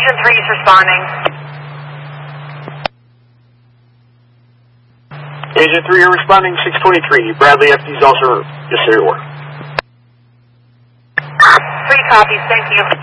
Agent 3 is responding. Agent 3, you're responding 623. Bradley FD is also yesterday order. 3 copies, thank you.